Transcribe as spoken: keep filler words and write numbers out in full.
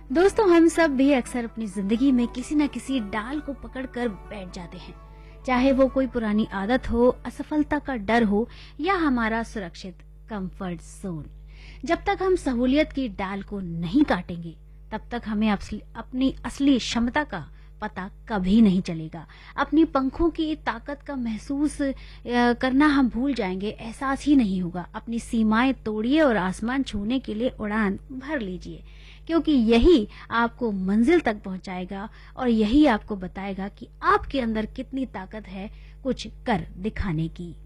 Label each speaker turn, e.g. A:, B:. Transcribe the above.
A: दोस्तों, हम सब भी अक्सर अपनी जिंदगी में किसी न किसी डाल को पकड़कर बैठ जाते हैं। चाहे वो कोई पुरानी आदत हो, असफलता का डर हो या हमारा सुरक्षित कंफर्ट जोन। जब तक हम सहूलियत की डाल को नहीं काटेंगे, तब तक हमें असली, अपनी असली क्षमता का पता कभी नहीं चलेगा। अपनी पंखों की ताकत का महसूस अ, करना हम भूल जाएंगे, एहसास ही नहीं होगा। अपनी सीमाएं तोड़िए और आसमान छूने के लिए उड़ान भर लीजिए, क्योंकि यही आपको मंजिल तक पहुंचाएगा और यही आपको बताएगा कि आपके अंदर कितनी ताकत है कुछ कर दिखाने की।